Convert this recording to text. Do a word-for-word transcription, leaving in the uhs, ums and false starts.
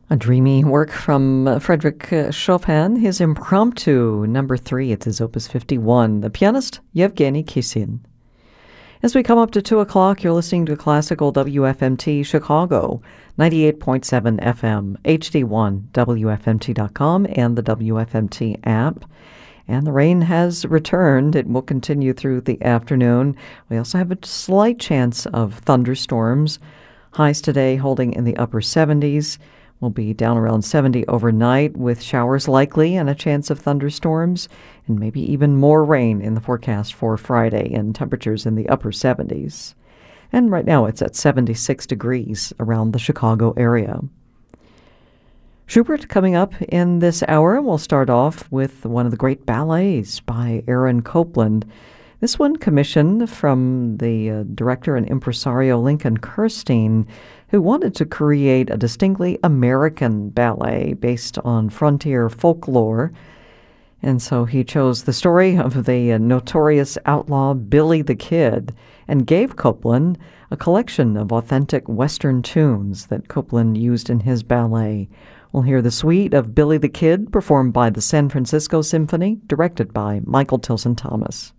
A dreamy work from uh, Frederick uh, Chopin, his Impromptu, number three. It's his Opus fifty-one. The pianist, Yevgeny Kissin. As we come up to two o'clock, you're listening to Classical W F M T Chicago, ninety-eight point seven F M, H D one, W F M T dot com, and the W F M T app. And the rain has returned. It will continue through the afternoon. We also have a slight chance of thunderstorms. Highs today holding in the upper seventies. We'll be down around seventy overnight with showers likely and a chance of thunderstorms, and maybe even more rain in the forecast for Friday, and temperatures in the upper seventies. And right now it's at seventy-six degrees around the Chicago area. Schubert coming up in this hour. We'll start off with one of the great ballets by Aaron Copland. This one commissioned from the uh, director and impresario Lincoln Kirstein, who wanted to create a distinctly American ballet based on frontier folklore. And so he chose the story of the uh, notorious outlaw Billy the Kid and gave Copland a collection of authentic Western tunes that Copland used in his ballet. We'll hear the suite of Billy the Kid performed by the San Francisco Symphony, directed by Michael Tilson Thomas.